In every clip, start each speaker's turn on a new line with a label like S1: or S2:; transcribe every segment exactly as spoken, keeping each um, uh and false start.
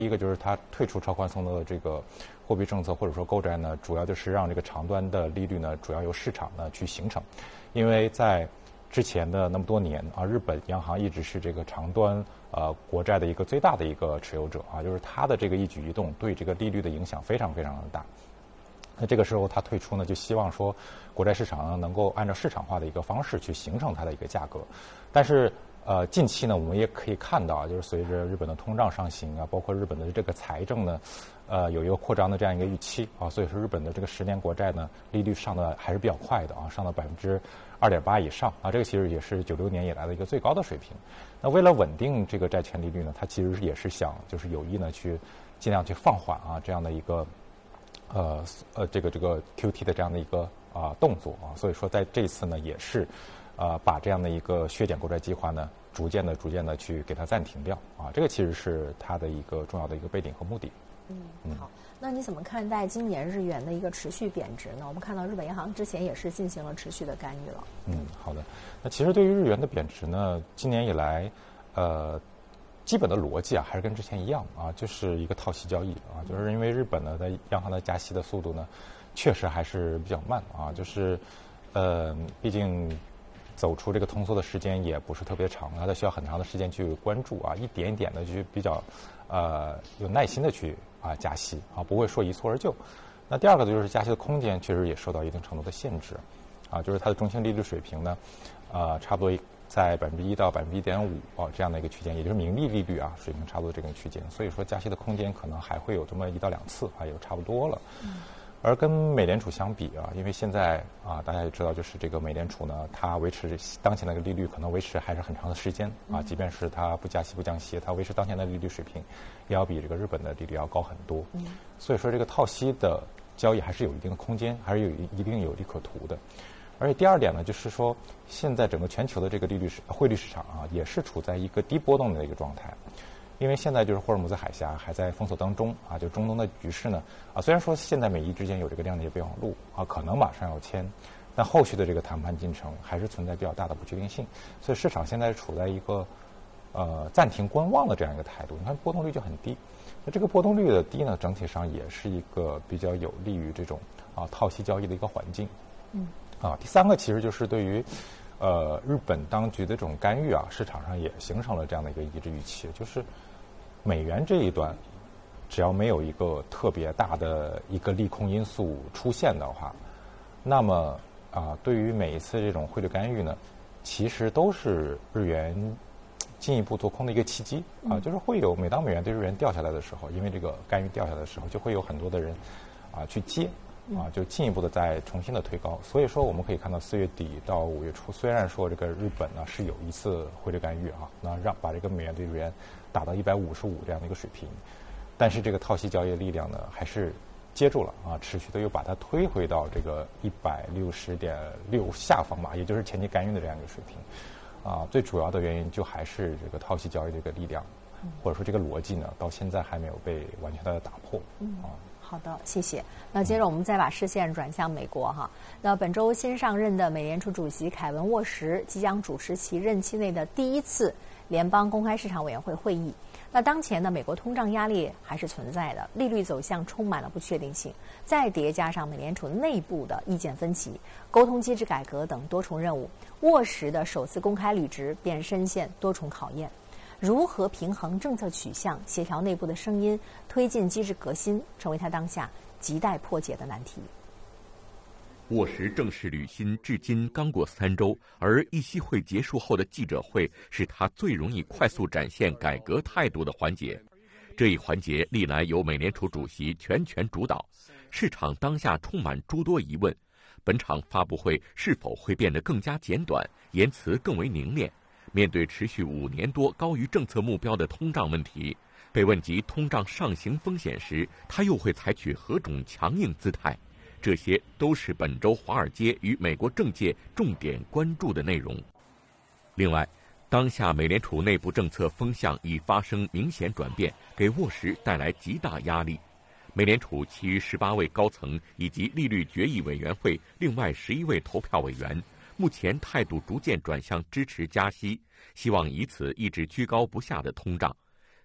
S1: 第一个就是它退出超宽松的这个货币政策或者说购债呢，主要就是让这个长端的利率呢，主要由市场呢去形成，因为在之前的那么多年啊，日本央行一直是这个长端呃国债的一个最大的一个持有者啊，就是它的这个一举一动对这个利率的影响非常非常的大。那这个时候它退出呢，就希望说国债市场呢能够按照市场化的一个方式去形成它的一个价格，但是呃近期呢我们也可以看到，就是随着日本的通胀上行啊，包括日本的这个财政呢，呃有一个扩张的这样一个预期啊，所以说日本的这个十年国债呢利率上的还是比较快的啊，上到百分之二点八以上啊，这个其实也是九六年以来的一个最高的水平。那为了稳定这个债券利率呢，它其实也是想就是有意呢去尽量去放缓啊这样的一个呃呃这个这个 Q T 的这样的一个啊、呃、动作啊，所以说在这次呢也是呃把这样的一个削减国债计划呢逐渐的逐渐的去给它暂停掉啊，这个其实是它的一个重要的一个背景和目的。
S2: 嗯，好，那你怎么看待今年日元的一个持续贬值呢？我们看到日本央行之前也是进行了持续的干预了。
S1: 嗯，好的。那其实对于日元的贬值呢，今年以来，呃，基本的逻辑啊，还是跟之前一样啊，就是一个套息交易啊，就是因为日本呢的央行的加息的速度呢，确实还是比较慢啊，就是呃，毕竟走出这个通缩的时间也不是特别长，它需要很长的时间去关注啊，一点一点的去比较呃有耐心的去啊加息啊，不会说一蹴而就。那第二个就是加息的空间确实也受到一定程度的限制啊，就是它的中性利率水平呢，呃，差不多在百分之一到百分之一点五啊这样的一个区间，也就是名义利率啊水平差不多这个区间，所以说加息的空间可能还会有这么一到两次啊，也就差不多了。嗯，而跟美联储相比啊，因为现在啊大家也知道，就是这个美联储呢，它维持当前的一个利率可能维持还是很长的时间啊，即便是它不加息不降息，它维持当前的利率水平，也要比这个日本的利率要高很多。嗯，所以说这个套息的交易还是有一定的空间，还是有一定有利可图的。而且第二点呢，就是说现在整个全球的这个利率市汇率市场啊，也是处在一个低波动的一个状态。因为现在就是霍尔木兹海峡还在封锁当中啊，就中东的局势呢啊，虽然说现在美伊之间有这个谅解备忘录啊，可能马上要签，但后续的这个谈判进程还是存在比较大的不确定性，所以市场现在处在一个呃暂停观望的这样一个态度。你看波动率就很低，那这个波动率的低呢，整体上也是一个比较有利于这种啊套息交易的一个环境。嗯，啊，第三个其实就是对于呃日本当局的这种干预啊，市场上也形成了这样的一个一致预期，就是美元这一端，只要没有一个特别大的一个利空因素出现的话，那么啊，对于每一次这种汇率干预呢，其实都是日元进一步做空的一个契机啊，就是会有每当美元对日元掉下来的时候，因为这个干预掉下来的时候，就会有很多的人啊去接啊，就进一步的再重新的推高。所以说我们可以看到四月底到五月初，虽然说这个日本呢是有一次汇率干预啊，那让把这个美元对日元打到一百五十五这样的一个水平，但是这个套息交易的力量呢还是接住了啊，持续的又把它推回到这个一百六十点六下方吧，也就是前期干预的这样一个水平啊。最主要的原因就还是这个套息交易的一个力量，或者说这个逻辑呢，到现在还没有被完全的打破啊。
S2: 好的，谢谢。那接着我们再把视线转向美国哈。那本周新上任的美联储主席凯文沃什即将主持其任期内的第一次联邦公开市场委员会会议。那当前呢，美国通胀压力还是存在的，利率走向充满了不确定性，再叠加上美联储内部的意见分歧、沟通机制改革等多重任务，沃什的首次公开履职便深陷多重考验。如何平衡政策取向、协调内部的声音、推进机制革新，成为他当下亟待破解的难题。
S3: 沃什正式履新至今刚过三周，而议息会结束后的记者会是他最容易快速展现改革态度的环节。这一环节历来由美联储主席全权主导，市场当下充满诸多疑问：本场发布会是否会变得更加简短，言辞更为凝练？面对持续五年多高于政策目标的通胀问题，被问及通胀上行风险时，他又会采取何种强硬姿态？这些都是本周华尔街与美国政界重点关注的内容。另外，当下美联储内部政策风向已发生明显转变，给沃什带来极大压力。美联储其余十八位高层以及利率决议委员会另外十一位投票委员，目前态度逐渐转向支持加息，希望以此抑制居高不下的通胀。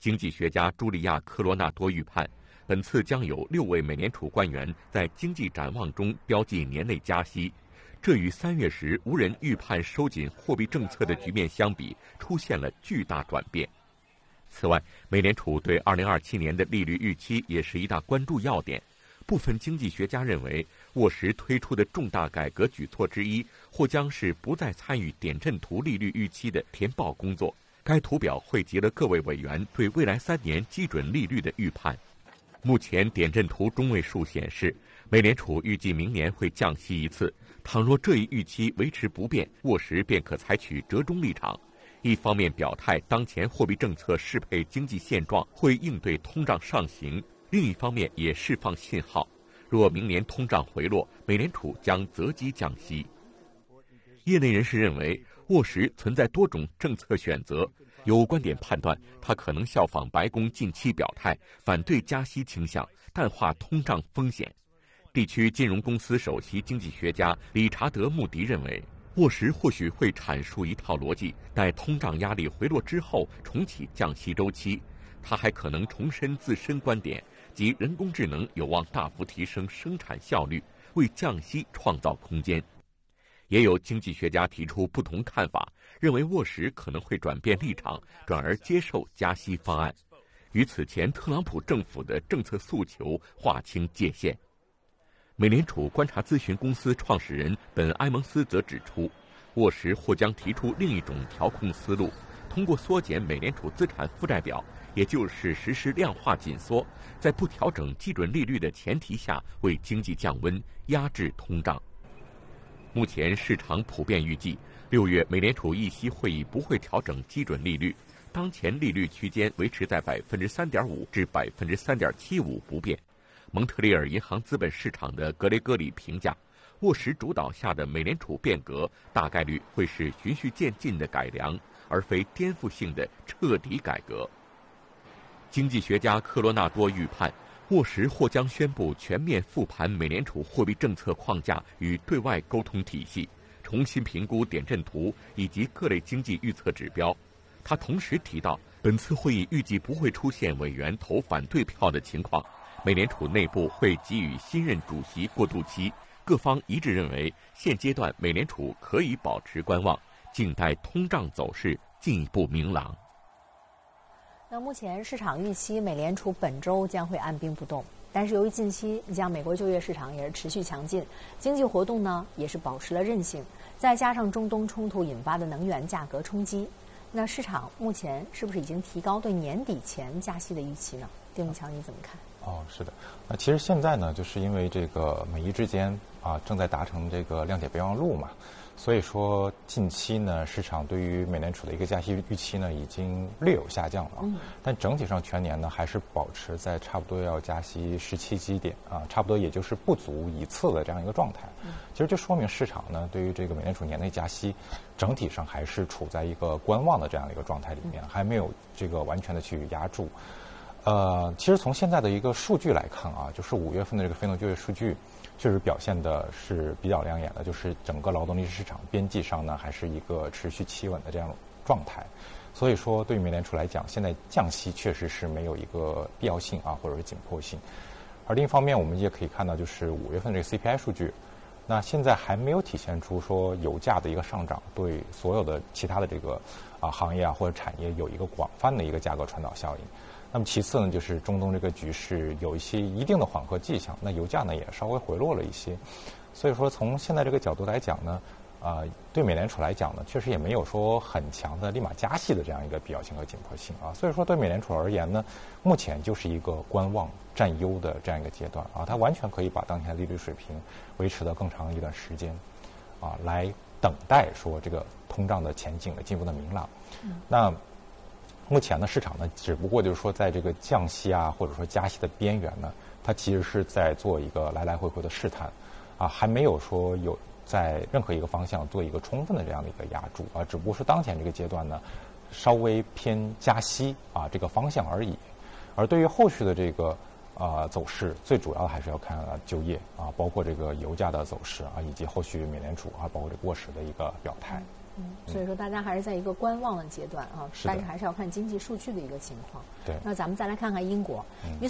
S3: 经济学家茱莉亚·科罗纳多预判，本次将有六位美联储官员在经济展望中标记年内加息，这与三月时无人预判收紧货币政策的局面相比，出现了巨大转变。此外，美联储对二零二七年的利率预期也是一大关注要点。部分经济学家认为，沃什推出的重大改革举措之一，或将是不再参与点阵图利率预期的填报工作。该图表汇集了各位委员对未来三年基准利率的预判。目前点阵图中位数显示，美联储预计明年会降息一次。倘若这一预期维持不变，沃什便可采取折中立场，一方面表态当前货币政策适配经济现状，会应对通胀上行；另一方面也释放信号，若明年通胀回落，美联储将择机降息。业内人士认为，沃什存在多种政策选择，有观点判断他可能效仿白宫近期表态，反对加息倾向，淡化通胀风险。地区金融公司首席经济学家理查德·穆迪认为，沃什或许会阐述一套逻辑，待通胀压力回落之后重启降息周期。他还可能重申自身观点，即人工智能有望大幅提升生产效率，为降息创造空间。也有经济学家提出不同看法，认为沃什可能会转变立场，转而接受加息方案，与此前特朗普政府的政策诉求划清界限。美联储观察咨询公司创始人本·埃蒙斯则指出，沃什或将提出另一种调控思路，通过缩减美联储资产负债表，也就是实施量化紧缩，在不调整基准利率的前提下，为经济降温，压制通胀。目前市场普遍预计，六月美联储议息会议不会调整基准利率，当前利率区间维持在百分之三点五至百分之三点七五不变。蒙特利尔银行资本市场的格雷戈里评价，沃什主导下的美联储变革大概率会是循序渐进的改良，而非颠覆性的彻底改革。经济学家科罗纳多预判，沃什或将宣布全面复盘美联储货币政策框架与对外沟通体系，重新评估点阵图以及各类经济预测指标。他同时提到，本次会议预计不会出现委员投反对票的情况，美联储内部会给予新任主席过渡期。各方一致认为，现阶段美联储可以保持观望，静待通胀走势进一步明朗。
S2: 那目前市场预期美联储本周将会按兵不动，但是由于近期你像美国就业市场也是持续强劲，经济活动呢也是保持了韧性，再加上中东冲突引发的能源价格冲击，那市场目前是不是已经提高对年底前加息的预期呢？丁木桥你怎么看？
S1: 哦，是的，那其实现在呢，就是因为这个美伊之间啊正在达成这个谅解备忘录嘛，所以说近期呢，市场对于美联储的一个加息预期呢，已经略有下降了，嗯，但整体上全年呢还是保持在差不多要加息十七基点啊，差不多也就是不足一次的这样一个状态。嗯，其实就说明市场呢对于这个美联储年内加息，整体上还是处在一个观望的这样一个状态里面，还没有这个完全的去压住。呃，其实从现在的一个数据来看啊，就是五月份的这个非农就业数据，确实表现的是比较亮眼的，就是整个劳动力市场边际上呢，还是一个持续企稳的这样状态。所以说，对于美联储来讲，现在降息确实是没有一个必要性啊，或者是紧迫性。而另一方面，我们也可以看到，就是五月份这个 C P I 数据，那现在还没有体现出说油价的一个上涨对所有的其他的这个啊行业啊或者产业有一个广泛的一个价格传导效应。那么其次呢，就是中东这个局势有一些一定的缓和迹象，那油价呢也稍微回落了一些，所以说从现在这个角度来讲呢，啊、呃，对美联储来讲呢，确实也没有说很强的立马加息的这样一个必要性和紧迫性啊，所以说对美联储而言呢，目前就是一个观望占优的这样一个阶段啊，它完全可以把当前的利率水平维持的更长一段时间，啊，来等待说这个通胀的前景的进一步的明朗，嗯、那。目前呢，市场呢，只不过就是说，在这个降息啊，或者说加息的边缘呢，它其实是在做一个来来回回的试探，啊，还没有说有在任何一个方向做一个充分的这样的一个压住啊，只不过是当前这个阶段呢，稍微偏加息啊这个方向而已。而对于后续的这个啊、呃、走势，最主要的还是要看、啊、就业啊，包括这个油价的走势啊，以及后续美联储啊，包括这个沃什的一个表态。
S2: 嗯，所以说大家还是在一个观望的阶段啊，
S1: 是的
S2: 但是还是要看经济数据的一个情况。
S1: 对，
S2: 那咱们再来看看英国。嗯